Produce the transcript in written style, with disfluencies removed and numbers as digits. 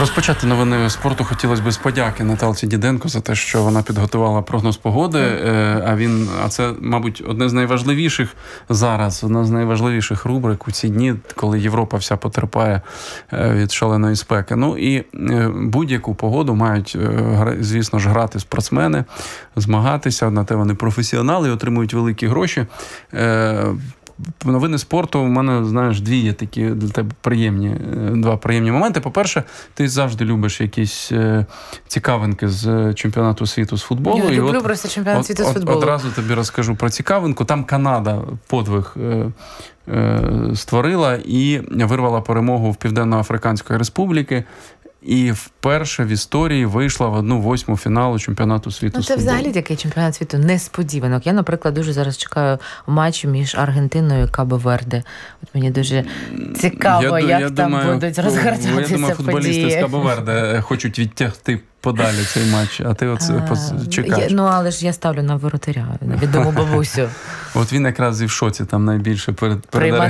Розпочати новини спорту хотілося б з подяки Наталці Діденко за те, що вона підготувала прогноз погоди. А це, мабуть, одне з найважливіших зараз, одна з найважливіших рубрик у ці дні, коли Європа вся потерпає від шаленої спеки. Ну і будь-яку погоду мають, звісно ж, грати спортсмени, змагатися. На те вони професіонали і отримують великі гроші. Новини спорту у мене, знаєш, дві є такі для тебе два приємні моменти. По-перше, ти завжди любиш якісь цікавинки з чемпіонату світу з футболу. Я люблю просто чемпіонат світу з футболу. Одразу тобі розкажу про цікавинку. Там Канада подвиг створила і вирвала перемогу в Південно-Африканської Республіки. І вперше в історії вийшла в 1/8 фіналу чемпіонату світу з футболу. Це взагалі такий чемпіонат світу несподіванок. Я, наприклад, дуже зараз чекаю матчу між Аргентиною і Кабо-Верде. От мені дуже цікаво, як там будуть розгортатися події. Я думаю, футболісти з Кабо-Верде хочуть відтягти подалі цей матч, а ти чекаєш. Але ж я ставлю на воротаря, на відому бабусю. От він якраз і в шоці там найбільше перед